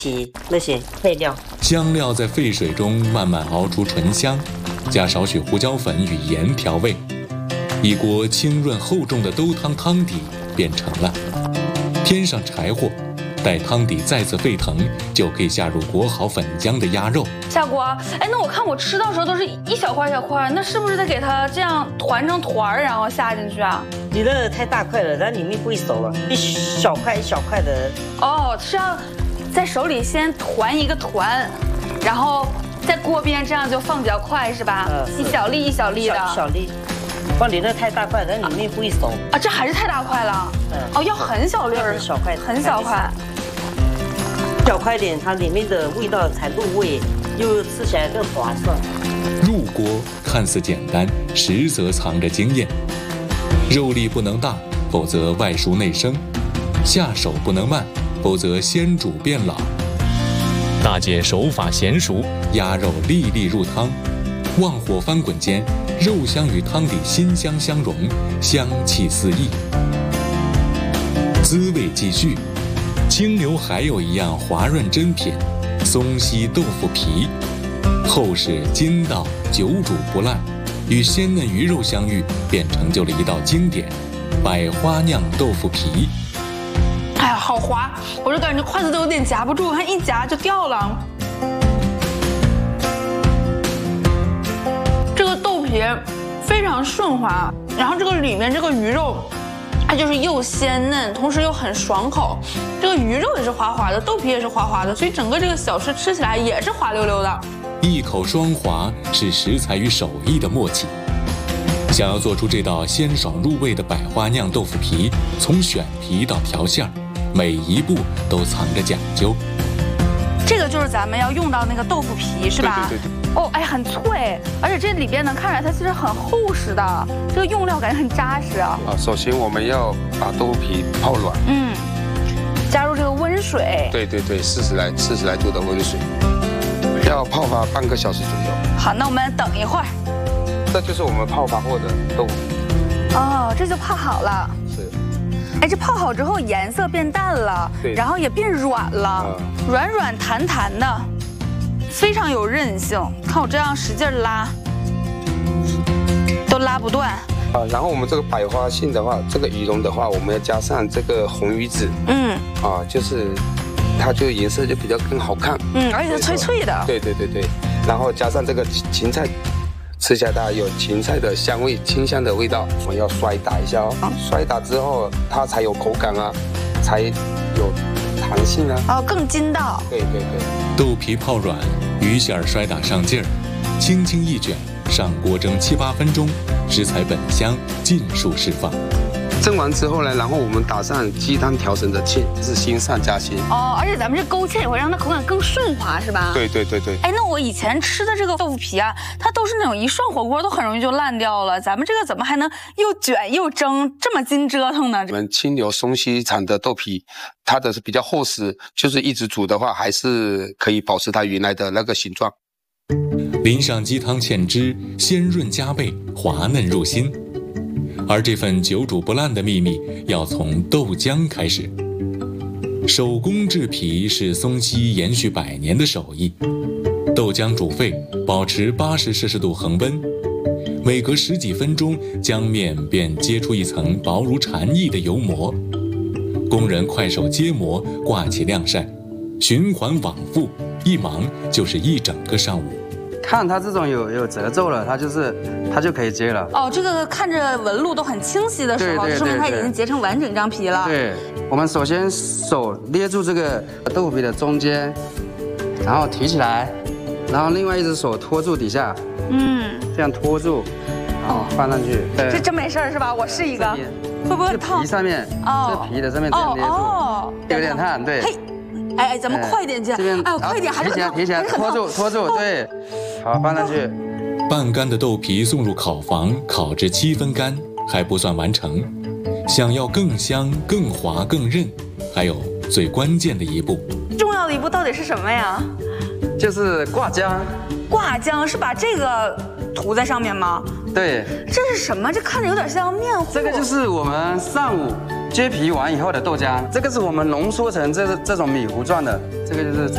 起那些配料。 香料在沸水中慢慢熬出醇香，加少许胡椒粉与盐调味，一锅清润厚重的兜汤汤底便成了。添上柴火，待汤底再次沸腾，就可以下入裹好粉浆的鸭肉。 下锅，哎，那我看我吃到时候都是一小块一小块，那是不是得给它这样团成团儿，然后下进去啊？ 你那个太大块了，它里面不会熟啊，一小块一小块的。 哦，是要在手里先团一个团，然后在锅边这样就放比较快是吧？一小粒一小粒的。 小粒。放你那太大块，它里面不会熟啊，这还是太大块了。哦，要很小粒儿， 小块， 很小块。 小块点，它里面的味道才入味，又吃起来更划算。 入锅看似简单，实则藏着经验。肉粒不能大，否则外熟内生；下手不能慢，否则先煮变老。大姐手法娴熟，鸭肉粒粒入汤，旺火翻滚间，肉香与汤底馨香相融，香气四溢。滋味继续，清流还有一样滑润珍品——松溪豆腐皮，厚实筋道，久煮不烂，与鲜嫩鱼肉相遇，便成就了一道经典——百花酿豆腐皮。 哎呀，好滑！我就感觉筷子都有点夹不住，它一夹就掉了。这个豆皮非常顺滑，然后这个里面这个鱼肉，它就是又鲜嫩，同时又很爽口。这个鱼肉也是滑滑的，豆皮也是滑滑的，所以整个这个小吃吃起来也是滑溜溜的。 一口双滑是食材与手艺的默契。想要做出这道鲜爽入味的百花酿豆腐皮，从选皮到调馅儿，每一步都藏着讲究。 这个就是咱们要用到那个豆腐皮是吧？ 对。 哦，哎，很脆，而且这里边能看出来它其实很厚实的，这个用料感觉很扎实啊。 首先我们要把豆腐皮泡软， 加入这个温水。 对，40来度的温水，要泡发半个小时左右。 好，那我们等一会儿。 这就是我们泡发后的豆腐皮。 哦，这就泡好了。 是。 哎，这泡好之后颜色变淡了， 对， 然后也变软了，软软弹弹的，非常有韧性。看我这样使劲拉，都拉不断。 然后我们这个百花杏的话，这个羽绒的话，我们要加上这个红鱼子，就是它就颜色就比较更好看， 而且是脆脆的。 对，然后加上这个芹菜。吃起来它有芹菜的香味，清香的味道。我们要摔打一下哦，摔打之后它才有口感啊，才有弹性啊。 更筋道。 对。 豆皮泡软，鱼馅儿摔打上劲儿，轻轻一卷，上锅蒸7、8分钟，食材本香尽数释放。 蒸完之后呢，然后我们打上鸡汤调成的芡，是新上加新。 而且咱们这勾芡也会让它口感更顺滑，是吧？ 对。 哎，那我以前吃的这个豆腐皮啊，它都是那种一涮火锅都很容易就烂掉了，咱们这个怎么还能又卷又蒸，这么筋折腾呢？ 我们清流松溪产的豆皮，它的是比较厚实，就是一直煮的话，还是可以保持它原来的那个形状。 淋上鸡汤芡汁，鲜润加倍，滑嫩入心。而这份久煮不烂的秘密，要从豆浆开始。手工制皮是松溪延续100年的手艺。豆浆煮沸，保持80摄氏度恒温，每隔10几分钟，浆面便结出一层薄如蝉翼的油膜。工人快手接膜，挂起晾晒，循环往复，一忙就是一整个上午。 看它这种有褶皱了，它就可以接了。 这个看着纹路都很清晰的时候，说明它已经结成完整张皮了。 对，我们首先手捏住这个豆腐皮的中间，然后提起来，然后另外一只手托住底下，这样托住，然后放上去。 这真没事是吧？我试一个，会不会烫？ 皮上面，这皮的上面这样捏住，有点烫，对。 哎，咱们快点去！快点，还是提起来，托住，对，好，放上去。 半干的豆皮送入烤房，烤至7分干，还不算完成。想要更香、更滑、更韧，还有最关键的一步。 重要的一步到底是什么呀？ 就是挂浆。 挂浆是把这个涂在上面吗？ 对。 这是什么？这看着有点像面糊。 这个就是我们上午接皮完以后的豆浆，这个是我们浓缩成这种米糊状的，这个就是。